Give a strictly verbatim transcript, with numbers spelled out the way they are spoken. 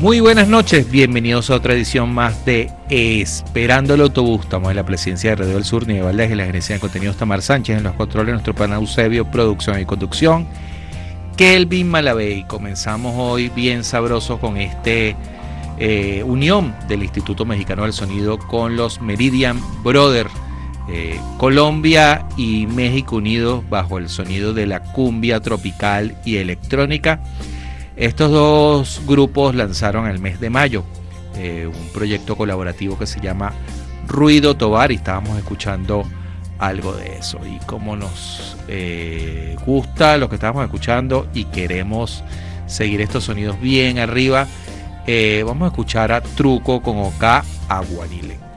Muy buenas noches, bienvenidos a otra edición más de Esperando el Autobús. Estamos en la presidencia de Radio del Sur, Nieve Valdés, en la gerencia de contenidos Tamar Sánchez, en los controles nuestro pana Eusebio, producción y conducción Kelvin Malabé. Y comenzamos hoy bien sabrosos con este eh, unión del Instituto Mexicano del Sonido con los Meridian Brothers, eh, Colombia y México unidos bajo el sonido de la cumbia tropical y electrónica. Estos dos grupos lanzaron el mes de mayo eh, un proyecto colaborativo que se llama Ruido Tobar, y estábamos escuchando algo de eso. Y como nos eh, gusta lo que estábamos escuchando y queremos seguir estos sonidos bien arriba, eh, vamos a escuchar a Truco con Oka Aguanile.